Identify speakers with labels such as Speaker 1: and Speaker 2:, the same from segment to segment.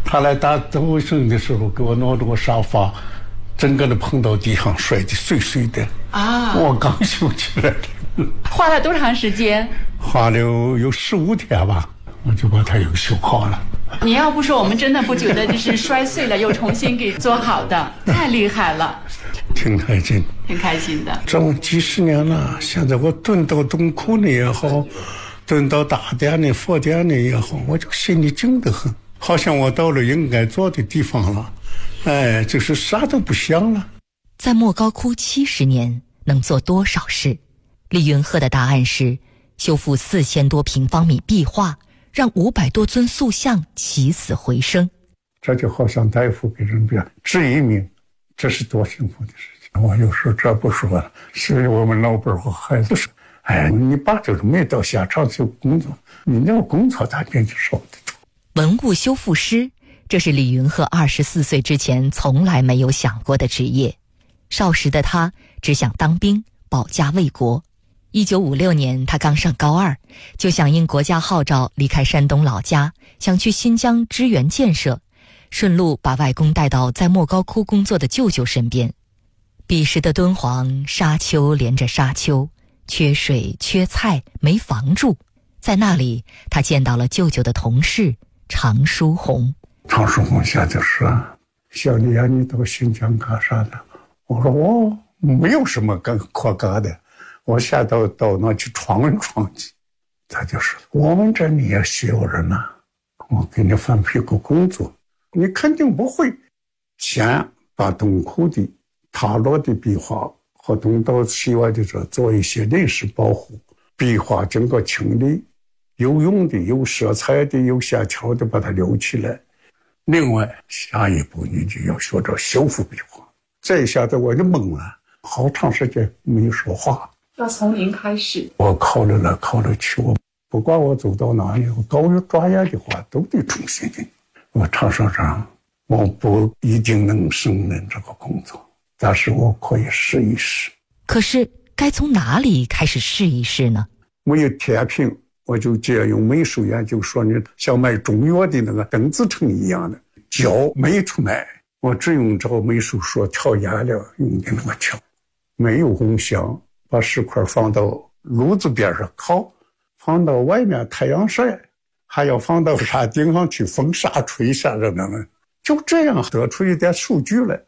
Speaker 1: 他来打卫生的时候，给我挪着个沙发，整个的碰到地上，摔得碎碎的啊！我刚修起来的。
Speaker 2: 花了多长时间？
Speaker 1: 花了有15天吧，我就把它又修好了。
Speaker 2: 你要不说，我们真的不觉得这是摔碎了又重新给做好的，太厉害了。
Speaker 1: 挺开心，
Speaker 2: 挺开心的。
Speaker 1: 这么几十年了，现在我蹲到洞窟里也好，蹲到大殿里、佛殿里也好，我就心里静得很，好像我到了应该做的地方了。哎，就是啥都不想了。
Speaker 3: 在莫高窟70年能做多少事？李云鹤的答案是修复4000多平方米壁画，让500多尊塑像起死回生。
Speaker 1: 这就好像大夫给人家治一命，这是多幸福的事情。我有时候这不说了，所以我们老伴和孩子说：“哎，你爸就是没到现场就工作，你那个工作咱别就说的。”
Speaker 3: 文物修复师，这是李云鹤24岁之前从来没有想过的职业。少时的他只想当兵，保家卫国。1956年，他刚上高2，就响应国家号召离开山东老家，想去新疆支援建设，顺路把外公带到在莫高窟工作的舅舅身边。彼时的敦煌沙丘连着沙丘，缺水缺菜，没房住。在那里，他见到了舅舅的同事常书鸿。
Speaker 1: 常书鸿现在说：“小李啊，你到新疆干啥的？”我说：“我没有什么可干的，我现在到那去闯一闯去。”他就说：“我们这里也需要人呐，我给你分配个工作，你肯定不会。先把洞窟的塌落的壁画和东到西外的这做一些临时保护，壁画经过清理，有用的、有色彩的、有线条的，把它留起来。另外，下一步你就要学着修复壁画。”这一下子我就懵了，好长时间没有说话。
Speaker 2: 要从零开始。
Speaker 1: 我考虑来考虑去，我不管我走到哪里，我搞有专业的话都得重新的。我常说这，我不一定能胜任这个工作，但是我可以试一试。
Speaker 3: 可是该从哪里开始试一试呢？
Speaker 1: 没有天平，我就借用美术研究说，你像卖中药的那个邓紫成一样的胶没出来，我只用照美术说调颜料用的那个调，没有红香，把石块放到炉子边上烤，放到外面太阳晒，还要放到山顶上去风沙吹下着那个，就这样得出一点数据来。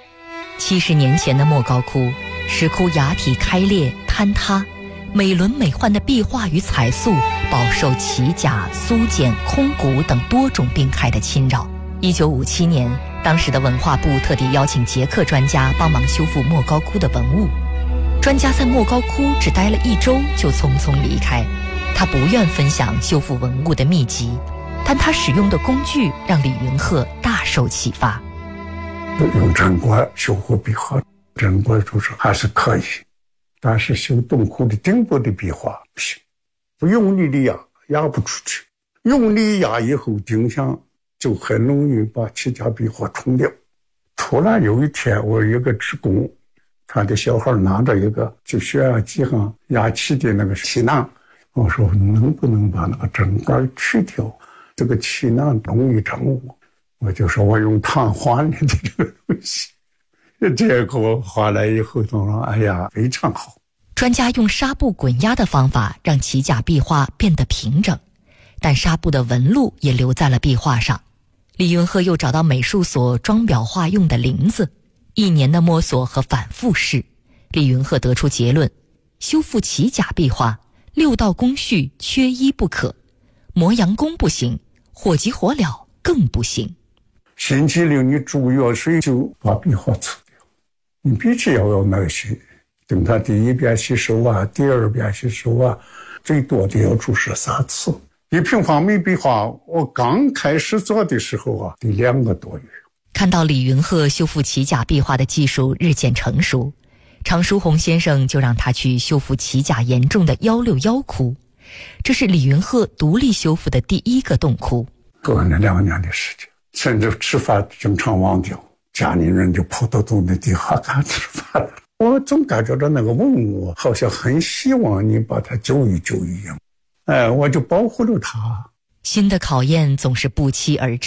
Speaker 3: 70年前的莫高窟，石窟崖体开裂坍塌，美轮美奂的壁画与彩塑饱受奇甲、苏碱、空谷等多种病害的侵扰。1957年，当时的文化部特地邀请捷克专家帮忙修复莫高窟的文物。专家在莫高窟只待了1周就匆匆离开，他不愿分享修复文物的秘籍，但他使用的工具让李云鹤大受启发。
Speaker 1: 用针管修复壁画，针管就是还是可以，但是修洞窟的顶部的壁画不行，不用力的压不出去，用力压以后顶上就很容易把其他壁画冲掉。突然有一天，我有一个职工，他的小孩拿着一个就血压计上压气的那个气囊，我说能不能把那个针管去掉，这个气囊容易掌握。我就说我用碳换的这个东西，结果换来以后他说哎呀非常好。
Speaker 3: 专家用纱布滚压的方法让奇甲壁画变得平整，但纱布的纹路也留在了壁画上。李云鹤又找到美术所装裱画用的林子，1年的摸索和反复试，李云鹤得出结论：修复奇甲壁画6道工序缺一不可，磨洋工不行，火急火燎更不行。
Speaker 1: 星期六你煮药水就把壁画除掉，你必须要有耐心，等它第1遍吸收啊，第2遍吸收啊，最多的要注射3次。1平方米壁画，我刚开始做的时候啊，得2个多月。
Speaker 3: 看到李云鹤修复奇甲壁画的技术日渐成熟，常书鸿先生就让他去修复奇甲严重的161窟，这是李云鹤独立修复的第1个洞窟。
Speaker 1: 过了2年的时间，甚至吃饭经常忘掉，家里人就跑到洞的底下看吃饭了。我总感觉到那个文物好像很希望你把它救一救一样，我就保护了它。
Speaker 3: 新的考验总是不期而至。